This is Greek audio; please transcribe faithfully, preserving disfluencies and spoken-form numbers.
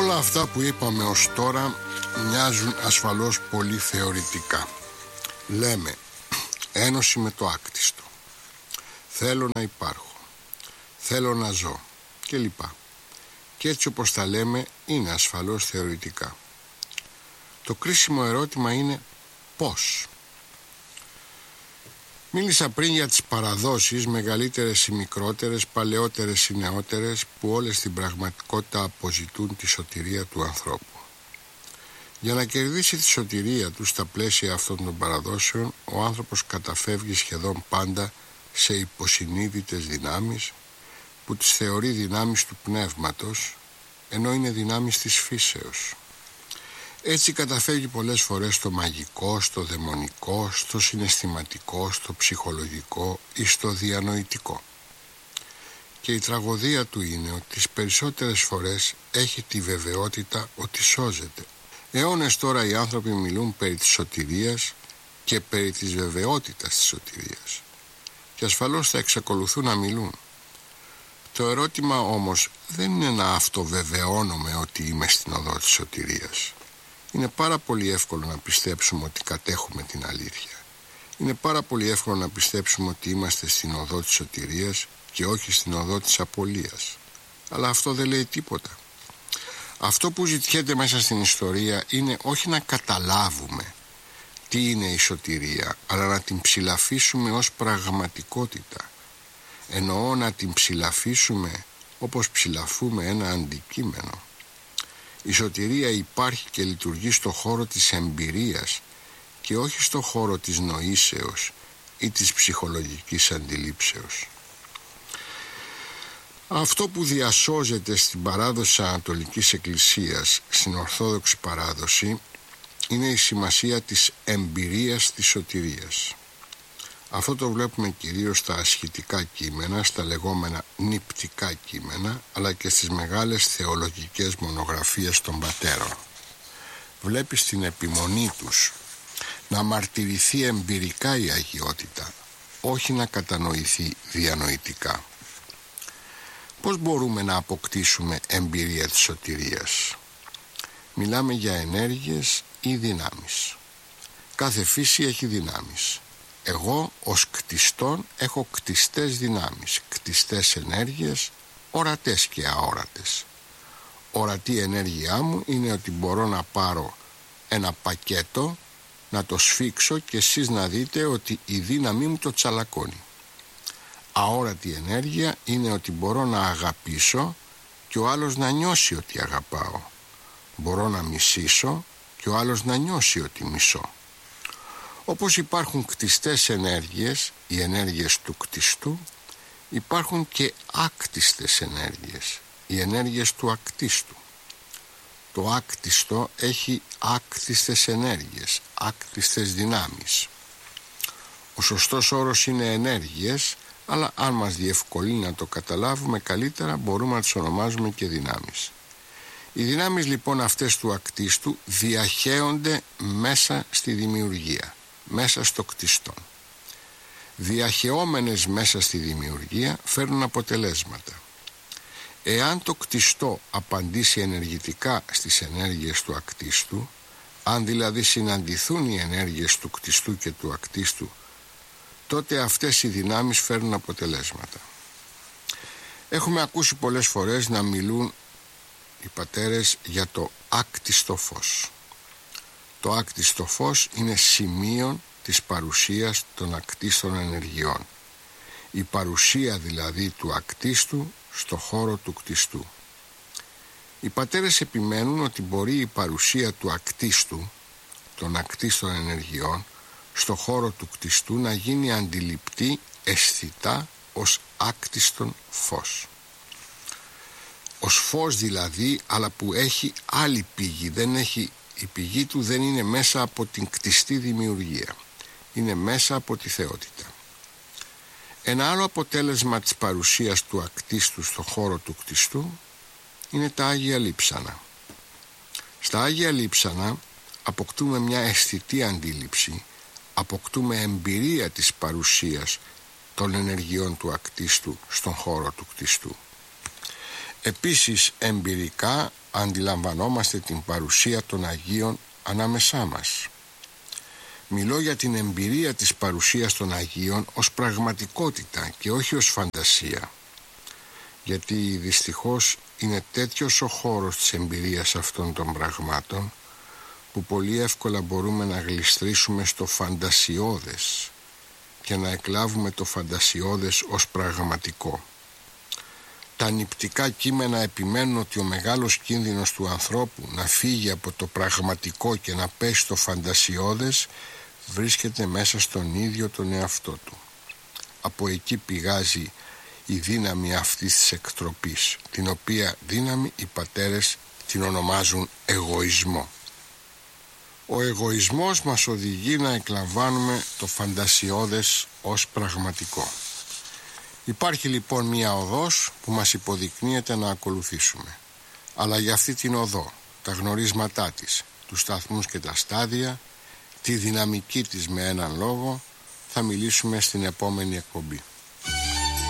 Όλα αυτά που είπαμε ως τώρα μοιάζουν ασφαλώς πολύ θεωρητικά. Λέμε ένωση με το άκτιστο, θέλω να υπάρχω, θέλω να ζω κλπ. Και έτσι όπως τα λέμε είναι ασφαλώς θεωρητικά. Το κρίσιμο ερώτημα είναι πώς. Μίλησα πριν για τις παραδόσεις, μεγαλύτερες ή μικρότερες, παλαιότερες ή νεότερες, που όλες στην πραγματικότητα αποζητούν τη σωτηρία του ανθρώπου. Για να κερδίσει τη σωτηρία του στα πλαίσια αυτών των παραδόσεων, ο άνθρωπος καταφεύγει σχεδόν πάντα σε υποσυνείδητες δυνάμεις, που τις θεωρεί δυνάμεις του πνεύματος, ενώ είναι δυνάμεις της φύσεως. Έτσι καταφεύγει πολλές φορές στο μαγικό, στο δαιμονικό, στο συναισθηματικό, στο ψυχολογικό ή στο διανοητικό. Και η τραγωδία του είναι ότι τις περισσότερες φορές έχει τη βεβαιότητα ότι σώζεται. Αιώνες τώρα οι άνθρωποι μιλούν περί της σωτηρίας και περί της βεβαιότητας της σωτηρίας. Και ασφαλώς θα εξακολουθούν να μιλούν. Το ερώτημα όμως δεν είναι να αυτοβεβαιώνομαι ότι είμαι στην οδό της σωτηρίας. Είναι πάρα πολύ εύκολο να πιστέψουμε ότι κατέχουμε την αλήθεια. Είναι πάρα πολύ εύκολο να πιστέψουμε ότι είμαστε στην οδό της σωτηρίας και όχι στην οδό της απολείας. Αλλά αυτό δεν λέει τίποτα. Αυτό που ζητιέται μέσα στην ιστορία είναι όχι να καταλάβουμε τι είναι η σωτηρία, αλλά να την ψηλαφίσουμε ως πραγματικότητα. Εννοώ να την ψηλαφίσουμε όπως ψηλαφούμε ένα αντικείμενο. Η σωτηρία υπάρχει και λειτουργεί στο χώρο της εμπειρίας και όχι στο χώρο της νοήσεως ή της ψυχολογικής αντιλήψεως. Αυτό που διασώζεται στην παράδοση της Ανατολικής Εκκλησίας, στην Ορθόδοξη παράδοση, είναι η σημασία της εμπειρίας της σωτηρίας. Αυτό το βλέπουμε κυρίως στα ασχητικά κείμενα, στα λεγόμενα νηπτικά κείμενα, αλλά και στις μεγάλες θεολογικές μονογραφίες των πατέρων. Βλέπεις την επιμονή τους να μαρτυρηθεί εμπειρικά η αγιότητα, όχι να κατανοηθεί διανοητικά. Πώς μπορούμε να αποκτήσουμε εμπειρία της σωτηρίας? Μιλάμε για ενέργειες ή δυνάμεις. Κάθε φύση έχει δυνάμεις. Εγώ ως κτιστών έχω κτιστές δυνάμεις, κτιστές ενέργειες, ορατές και αόρατες. Ορατή ενέργειά μου είναι ότι μπορώ να πάρω ένα πακέτο, να το σφίξω και εσείς να δείτε ότι η δύναμή μου το τσαλακώνει. Αόρατη ενέργεια είναι ότι μπορώ να αγαπήσω και ο άλλος να νιώσει ότι αγαπάω. Μπορώ να μισήσω και ο άλλος να νιώσει ότι μισώ. Όπως υπάρχουν κτιστές ενέργειες, οι ενέργειες του κτιστού, υπάρχουν και άκτιστες ενέργειες, οι ενέργειες του ακτίστου. Το άκτιστο έχει άκτιστες ενέργειες, άκτιστες δυνάμεις. Ο σωστός όρος είναι ενέργειες, αλλά αν μας διευκολύνει να το καταλάβουμε καλύτερα, μπορούμε να τις ονομάζουμε και δυνάμεις. Οι δυνάμεις λοιπόν αυτές του ακτίστου διαχέονται μέσα στη δημιουργία, μέσα στο κτιστόν. Διαχεόμενες μέσα στη δημιουργία φέρνουν αποτελέσματα. Εάν το κτιστό απαντήσει ενεργητικά στις ενέργειες του ακτίστου, αν δηλαδή συναντηθούν οι ενέργειες του κτιστού και του ακτίστου, τότε αυτές οι δυνάμεις φέρνουν αποτελέσματα. Έχουμε ακούσει πολλές φορές να μιλούν οι πατέρες για το άκτιστο φως. Το άκτιστο φως είναι σημείο της παρουσίας των ακτίστων ενεργειών. Η παρουσία δηλαδή του ακτίστου στο χώρο του κτιστού. Οι πατέρες επιμένουν ότι μπορεί η παρουσία του ακτίστου, των ακτίστων ενεργειών, στο χώρο του κτιστού να γίνει αντιληπτή αισθητά ως άκτιστον φως. Ως φως δηλαδή, αλλά που έχει άλλη πηγή. Δεν έχει, η πηγή του δεν είναι μέσα από την κτιστή δημιουργία. Είναι μέσα από τη θεότητα. Ένα άλλο αποτέλεσμα της παρουσίας του ακτίστου στο χώρο του κτιστού είναι τα Άγια Λείψανα. Στα Άγια Λείψανα αποκτούμε μια αισθητή αντίληψη, αποκτούμε εμπειρία της παρουσίας των ενεργειών του ακτίστου στον χώρο του κτιστού. Επίσης εμπειρικά αντιλαμβανόμαστε την παρουσία των Αγίων ανάμεσά μας. Μιλώ για την εμπειρία της παρουσίας των Αγίων ως πραγματικότητα και όχι ως φαντασία, γιατί δυστυχώς είναι τέτοιος ο χώρος της εμπειρίας αυτών των πραγμάτων που πολύ εύκολα μπορούμε να γλιστρήσουμε στο φαντασιώδες και να εκλάβουμε το φαντασιώδες ως πραγματικό. Τα νηπτικά κείμενα επιμένουν ότι ο μεγάλος κίνδυνος του ανθρώπου να φύγει από το πραγματικό και να πέσει στο φαντασιώδες βρίσκεται μέσα στον ίδιο τον εαυτό του. Από εκεί πηγάζει η δύναμη αυτής της εκτροπής, την οποία δύναμη οι πατέρες την ονομάζουν εγωισμό. Ο εγωισμός μας οδηγεί να εκλαμβάνουμε το φαντασιώδες ως πραγματικό. Υπάρχει λοιπόν μία οδός που μας υποδεικνύεται να ακολουθήσουμε. Αλλά για αυτή την οδό, τα γνωρίσματά της, τους σταθμούς και τα στάδια, τη δυναμική της με έναν λόγο, θα μιλήσουμε στην επόμενη εκπομπή.